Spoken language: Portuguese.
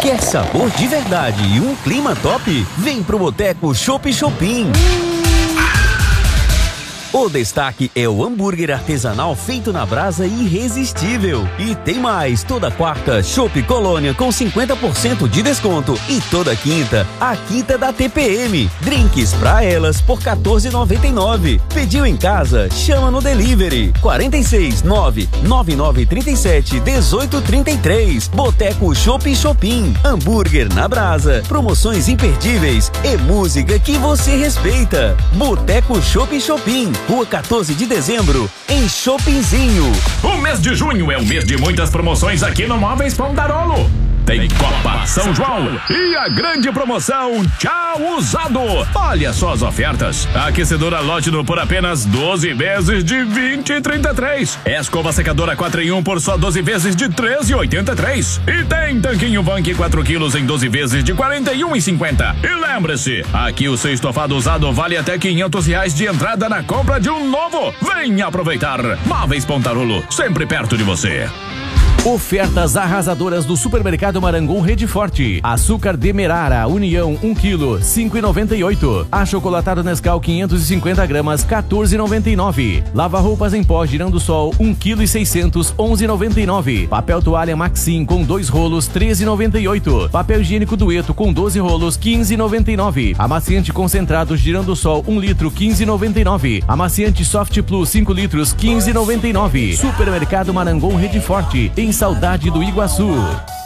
Quer sabor de verdade e um clima top? Vem pro Boteco Chopp Chopin. O destaque é o hambúrguer artesanal feito na brasa irresistível. E tem mais, toda quarta, Chopp Colônia com 50% de desconto. E toda quinta, a quinta da TPM. Drinks pra elas por R$14,99. Pediu em casa? Chama no delivery. 46 99937 1833. Boteco Chopp Chopin. Hambúrguer na brasa. Promoções imperdíveis e música que você respeita. Boteco Chopp Chopin. Rua 14 de dezembro, em Chopinzinho. O mês de junho é o mês de muitas promoções aqui no Móveis Pontarolo. Tem Copa São João e a grande promoção Tchau Usado. Olha só as ofertas. Aquecedora Lotino por apenas 12 vezes de 20,33. Escova secadora 4 em 1 por só 12 vezes de 13,83. E tem tanquinho Vank 4 quilos em 12 vezes de 41,50. E lembre-se, aqui o seu estofado usado vale até R$500 de entrada na compra de um novo. Venha aproveitar. Móveis Pontarolo, sempre perto de você. Ofertas arrasadoras do Supermercado Marangon Rede Forte. Açúcar Demerara União 1 kg, 5,98. Achocolatado Nescau 550 gramas, 14,99. Lava roupas em pó Girando Sol 1 kg 600, 11,99. Papel toalha Maxim com 2 rolos, 13,98. Papel higiênico Dueto com 12 rolos, 15,99. Amaciante concentrado Girando Sol 1 litro, 15,99. Amaciante Soft Plus 5 litros, 15,99. Supermercado Marangon Rede Forte, em Saudade do Iguaçu.